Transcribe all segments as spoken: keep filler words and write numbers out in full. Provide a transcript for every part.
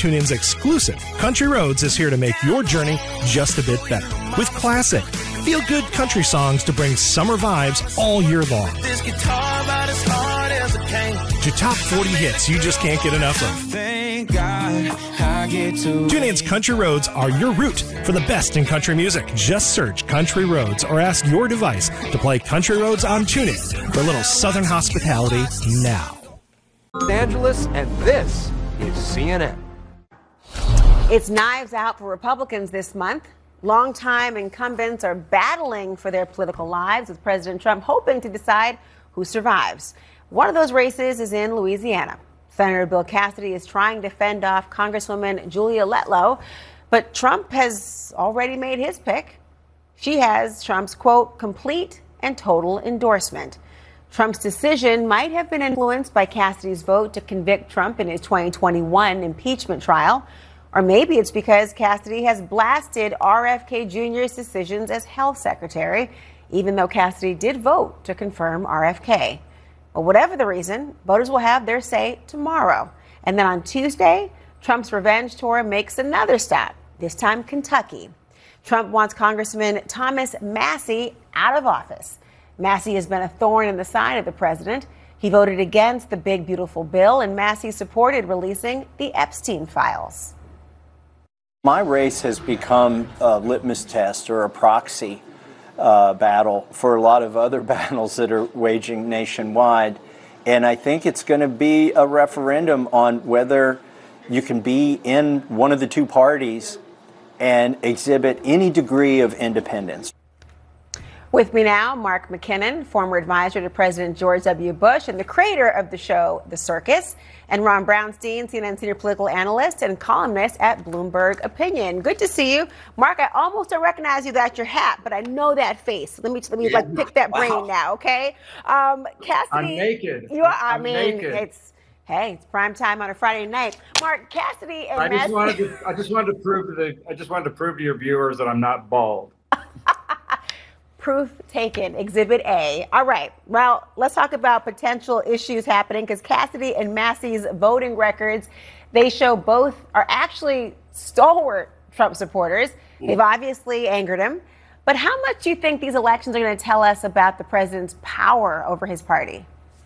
TuneIn's exclusive, Country Roads is here to make your journey just a bit better. With classic, feel-good country songs to bring summer vibes all year long. This guitar about as hard as it can. To top forty hits you just can't get enough of. Thank God I get to. TuneIn's Country Roads are your route for the best in country music. Just search Country Roads or ask your device to play Country Roads on TuneIn for a little Southern hospitality now. Los Angeles, and this is C N N. It's knives out for Republicans this month. Longtime incumbents are battling for their political lives, with President Trump hoping to decide who survives. One of those races is in Louisiana. Senator Bill Cassidy is trying to fend off Congresswoman Julia Letlow, but Trump has already made his pick. She has Trump's, quote, complete and total endorsement. Trump's decision might have been influenced by Cassidy's vote to convict Trump in his twenty twenty-one impeachment trial. Or maybe it's because Cassidy has blasted R F K Junior's decisions as health secretary, even though Cassidy did vote to confirm R F K. But whatever the reason, voters will have their say tomorrow. And then on Tuesday, Trump's revenge tour makes another stop, this time Kentucky. Trump wants Congressman Thomas Massie out of office. Massie has been a thorn in the side of the president. He voted against the big, beautiful bill, and Massie supported releasing the Epstein files. My race has become a litmus test or a proxy uh, battle for a lot of other battles that are waging nationwide. And I think it's going to be a referendum on whether you can be in one of the two parties and exhibit any degree of independence. With me now, Mark McKinnon, former advisor to President George W. Bush and the creator of the show The Circus, and Ron Brownstein, C N N senior political analyst and columnist at Bloomberg Opinion. Good to see you. Mark, I almost don't recognize you without your hat, but I know that face. Let me let me yeah. like pick that brain wow. now, okay? Um, Cassidy, I'm naked. You are, I I'm mean, naked. it's hey, it's prime time on a Friday night. Mark, Cassidy and I just Massie- wanted to I just wanted to prove to the I just wanted to prove to your viewers that I'm not bald. Proof taken, Exhibit A. All right. Well, let's talk about potential issues happening, because Cassidy and Massie's voting records, they show both are actually stalwart Trump supporters. They've obviously angered him. But how much do you think these elections are going to tell us about the president's power over his party?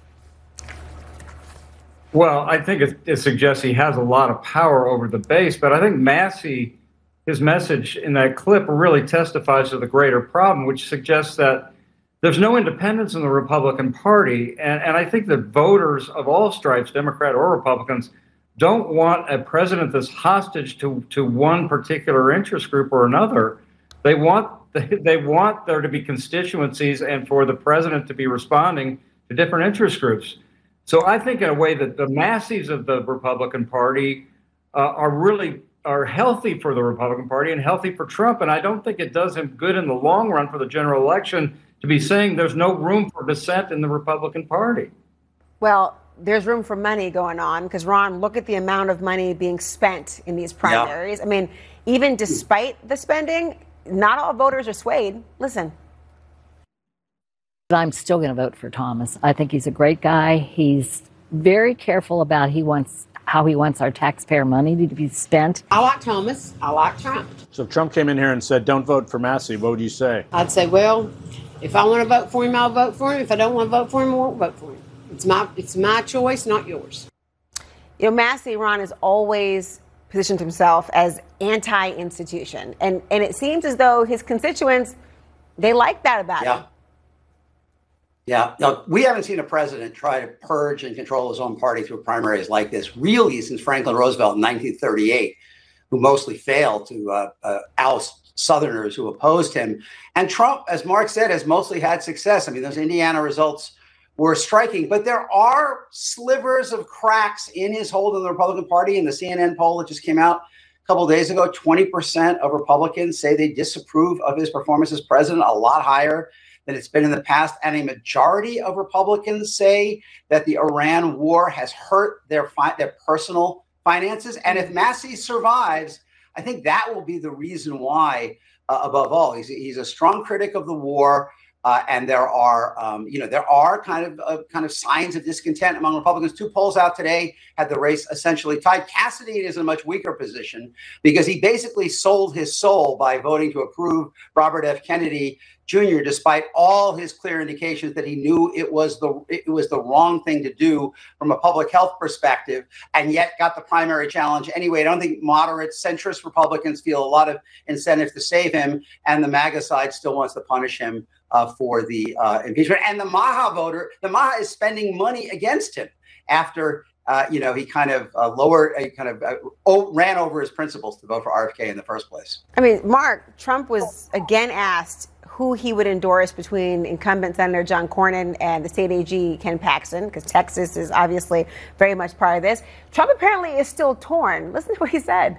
Well, I think it, it suggests he has a lot of power over the base, but I think Massie, his message in that clip really testifies to the greater problem, which suggests that there's no independence in the Republican Party. And, and I think that voters of all stripes, Democrat or Republicans, don't want a president that's hostage to, to one particular interest group or another. They want they want there to be constituencies and for the president to be responding to different interest groups. So I think in a way that the masses of the Republican Party uh, are really are healthy for the Republican Party and healthy for Trump. And I don't think it does him good in the long run for the general election to be saying there's no room for dissent in the Republican Party. Well, there's room for money going on, because, Ron, look at the amount of money being spent in these primaries. Yeah. I mean, even despite the spending, not all voters are swayed. Listen. I'm still going to vote for Thomas. I think he's a great guy. He's very careful about he wants how he wants our taxpayer money to be spent. I like Thomas. I like Trump. So if Trump came in here and said, don't vote for Massie, what would you say? I'd say, well, if I want to vote for him, I'll vote for him. If I don't want to vote for him, I won't vote for him. It's my it's my choice, not yours. You know, Massie, Ron, has always positioned himself as anti-institution. And, and it seems as though his constituents, they like that about yeah. him. Yeah, no, we haven't seen a president try to purge and control his own party through primaries like this, really, since Franklin Roosevelt in nineteen thirty-eight, who mostly failed to uh, uh, oust Southerners who opposed him. And Trump, as Mark said, has mostly had success. I mean, those Indiana results were striking, but there are slivers of cracks in his hold on the Republican Party. In the C N N poll that just came out a couple of days ago, twenty percent of Republicans say they disapprove of his performance as president, a lot higher than it's been in the past. And a majority of Republicans say that the Iran war has hurt their fi- their personal finances. And if Massie survives, I think that will be the reason why, uh, above all. He's, he's a strong critic of the war. Uh, and there are, um, you know, there are kind of uh, kind of signs of discontent among Republicans. Two polls out today had the race essentially tied. Cassidy is in a much weaker position because he basically sold his soul by voting to approve Robert F. Kennedy Junior, despite all his clear indications that he knew it was the it was the wrong thing to do from a public health perspective, and yet got the primary challenge anyway. I don't think moderate centrist Republicans feel a lot of incentive to save him, and the MAGA side still wants to punish him uh, for the uh, impeachment. And the Maha voter, the Maha is spending money against him after uh, you know he kind of uh, lowered, uh, kind of uh, oh, ran over his principles to vote for R F K in the first place. I mean, Mark, Trump was again asked who he would endorse between incumbent Senator John Cornyn and the state A G Ken Paxton, because Texas is obviously very much part of this. Trump apparently is still torn. Listen to what he said.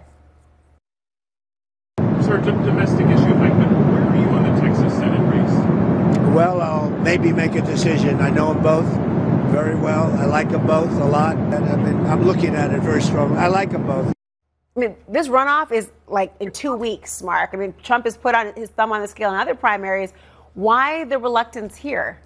Sir, domestic issue, if I could. Where are you on the Texas Senate race? Well, I'll maybe make a decision. I know them both very well. I like them both a lot. And I mean, I'm looking at it very strongly. I like them both. I mean, this runoff is like in two weeks, Mark. I mean, Trump has put on his thumb on the scale in other primaries. Why the reluctance here?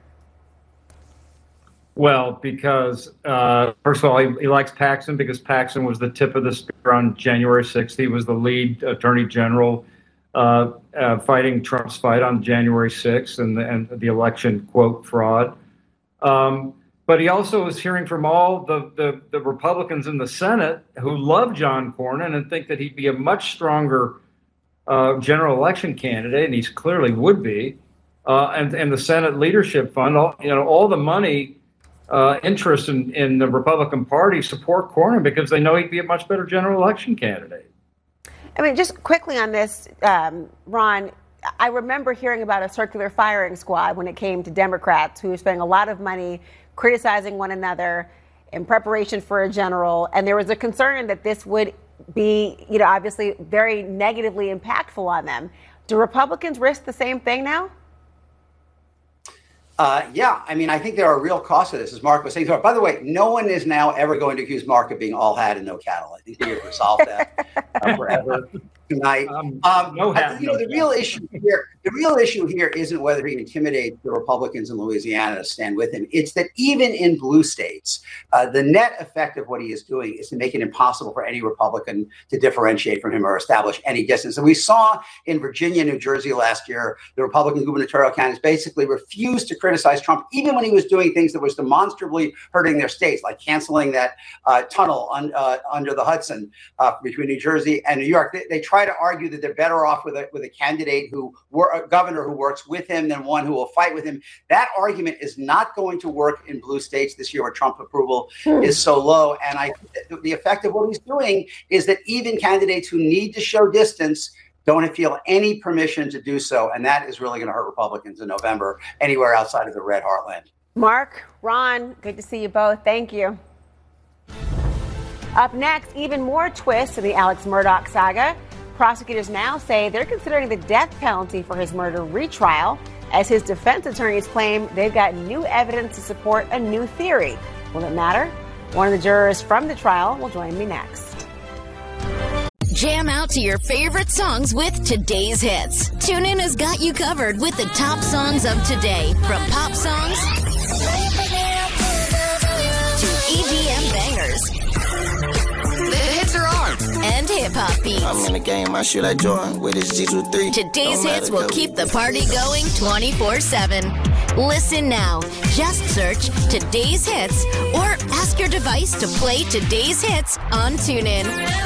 Well, because, uh, first of all, he, he likes Paxton because Paxton was the tip of the spear on January sixth. He was the lead attorney general uh, uh, fighting Trump's fight on January sixth and the, and the election, quote, fraud. Um, But he also is hearing from all the, the, the Republicans in the Senate who love John Cornyn and think that he'd be a much stronger uh, general election candidate, and he clearly would be. Uh, and, and the Senate Leadership Fund, all, you know, all the money, uh, interest in, in the Republican Party support Cornyn because they know he'd be a much better general election candidate. I mean, just quickly on this, um, Ron, I remember hearing about a circular firing squad when it came to Democrats who were spending a lot of money criticizing one another in preparation for a general. And there was a concern that this would be, you know, obviously very negatively impactful on them. Do Republicans risk the same thing now? Uh, yeah, I mean, I think there are real costs to this, as Mark was saying. By the way, no one is now ever going to accuse Mark of being all hat and no cattle. I think we have resolved that uh, forever tonight. Um, um, no hat, I, you know, the real issue here, the real issue here isn't whether he intimidates the Republicans in Louisiana to stand with him. It's that even in blue states, uh, the net effect of what he is doing is to make it impossible for any Republican to differentiate from him or establish any distance. And we saw in Virginia, New Jersey last year, the Republican gubernatorial candidates basically refused to criticize Trump, even when he was doing things that was demonstrably hurting their states, like canceling that uh, tunnel un, uh, under the Hudson uh, between New Jersey and New York. They, they try to argue that they're better off with a, with a candidate who, a governor who works with him than one who will fight with him. That argument is not going to work in blue states this year where Trump approval hmm. is so low. And I think the effect of what he's doing is that even candidates who need to show distance don't feel any permission to do so. And that is really going to hurt Republicans in November anywhere outside of the red heartland. Mark, Ron, good to see you both. Thank you. Up next, even more twists in the Alex Murdaugh saga. Prosecutors now say they're considering the death penalty for his murder retrial, as his defense attorneys claim they've got new evidence to support a new theory. Will it matter? One of the jurors from the trial will join me next. Jam out to your favorite songs with today's hits. TuneIn has got you covered with the top songs of today, from pop songs to E D M bangers. The hits are on. And hip-hop beats. I'm in the game, I shoot like Jordan with his G twenty-three. Today's hits will keep the party going twenty-four seven. Listen now. Just search Today's Hits or ask your device to play Today's Hits on TuneIn.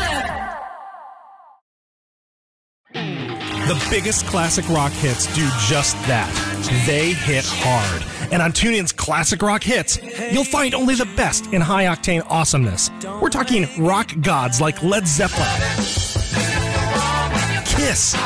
The biggest classic rock hits do just that. They hit hard. And on TuneIn's Classic Rock Hits, you'll find only the best in high-octane awesomeness. We're talking rock gods like Led Zeppelin, Kiss,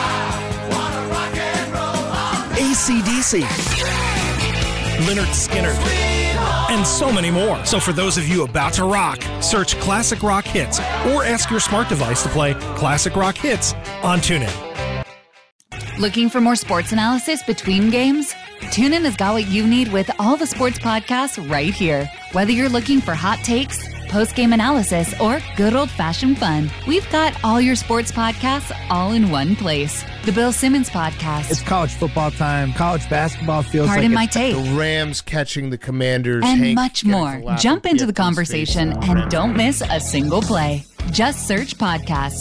A C D C, Lynyrd Skynyrd, and so many more. So for those of you about to rock, search Classic Rock Hits or ask your smart device to play Classic Rock Hits on TuneIn. Looking for more sports analysis between games? TuneIn has got what you need with all the sports podcasts right here. Whether you're looking for hot takes, post-game analysis, or good old-fashioned fun. We've got all your sports podcasts all in one place. The Bill Simmons Podcast. It's college football time. College basketball feels Pardon like my it's take. The Rams catching the Commanders. And Hank much getting more. to laugh Jump and into get the in space conversation and and don't miss a single play. Just search podcasts.